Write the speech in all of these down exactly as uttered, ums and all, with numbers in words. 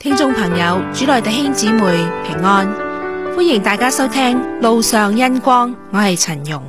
聽眾朋友，主內弟兄姊妹平安，歡迎大家收聽路上恩光，我係陳蓉。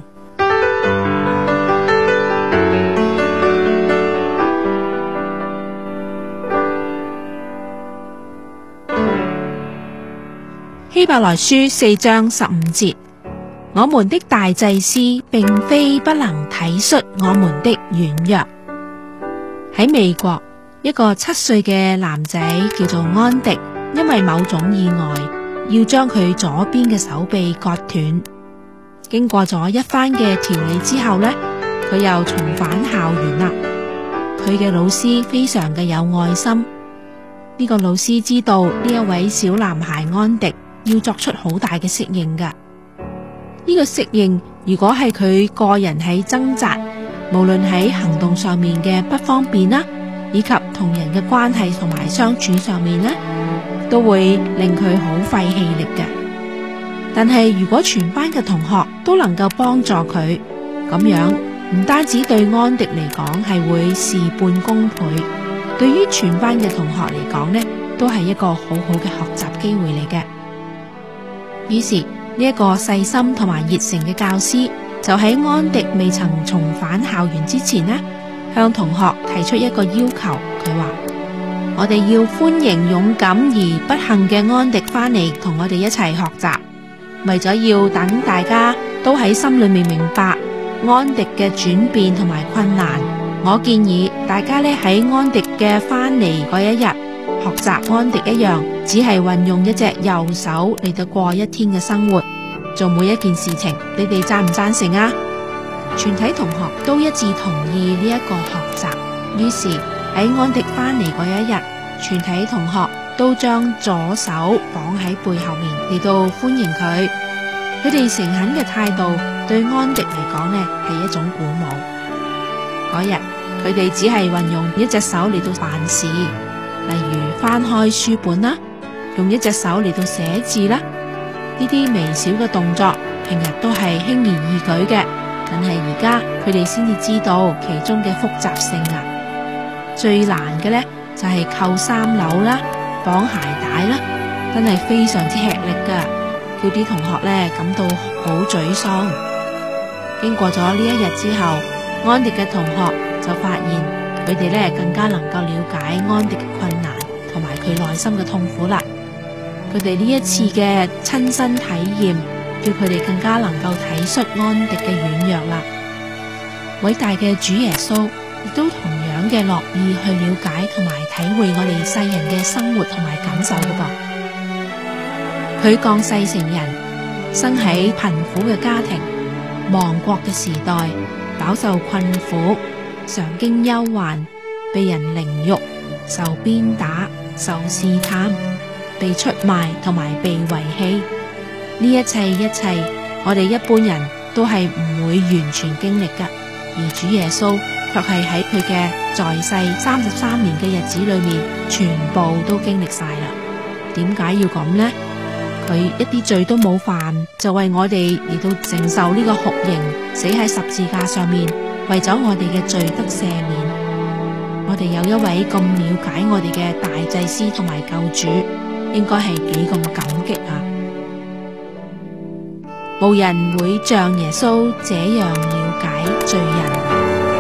希伯來書四章十五節，我們的大祭司並非不能體恤我們的軟弱。喺美國，一個七歲嘅男仔叫做安迪，因為某種意外要將佢左邊嘅手臂割斷。經過咗一番嘅調理之後呢，佢又重返校園啦。佢嘅老師非常嘅有愛心，呢個老師知道呢一位小男孩安迪要作出好大嘅適應噶。呢個適應如果係佢個人喺掙扎，無論喺行動上面嘅不方便啦，以及同人嘅關係同埋相處上面呢，都會令佢好費氣力嘅。但係如果全班嘅同學都能夠幫助佢，咁樣唔單止對安迪嚟講係會事半功倍，對於全班嘅同學嚟講呢，都係一個好好嘅學習機會嚟嘅。於是呢一個細心同埋熱誠嘅教師，就喺安迪未曾重返校園之前呢，向同學提出一個要求。佢話：我哋要歡迎勇敢而不幸嘅安迪翻嚟同我哋一齊學習。為咗要等大家都喺心裏面明白安迪嘅轉變同埋困難，我建議大家呢喺安迪嘅翻嚟嗰一日，學習安迪一樣，只係運用一隻右手嚟到過一天嘅生活，做每一件事情。你哋贊唔贊成啊？全體同學都一致同意呢一個學習。於是喺安迪翻嚟嗰一日，全體同學都將左手綁喺背後面嚟到歡迎佢。佢哋誠懇嘅態度對安迪嚟講呢係一種鼓舞。嗰日佢哋只係運用一隻手嚟到辦事，例如翻開書本啦，用一隻手嚟到寫字啦。呢啲微小嘅動作平日都係輕而易舉嘅，但係而家佢哋先至知道其中嘅複雜性啊！最難嘅呢，就係扣衫紐啦、綁鞋帶啦，真係非常之吃力噶，叫啲同學呢感到好沮喪。經過咗呢一日之後，安迪嘅同學就發現佢哋呢更加能夠了解安迪嘅困難同埋佢內心嘅痛苦啦。佢哋呢一次嘅親身體驗，叫佢哋更加能夠體恤安迪嘅軟弱啦。偉大嘅主耶穌亦都同樣嘅樂意去了解同埋體會我哋世人嘅生活同埋感受噶噃。佢降世成人，生喺貧苦嘅家庭、亡國嘅時代，飽受困苦，常經憂患，被人凌辱、受鞭打、受試探，被出賣同埋被遺棄。呢一切一切，我哋一般人都係唔會完全經歷噶，而主耶穌卻係喺佢嘅在世三十三年嘅日子裏面，全部都經歷晒啦。點解要咁呢？佢一啲罪都冇犯，就為我哋嚟到承受呢個酷刑，死喺十字架上面，為咗我哋嘅罪得赦免。我哋有一位咁了解我哋嘅大祭司同埋救主，應該係幾咁感激啊！無人會像耶穌這樣了解罪人。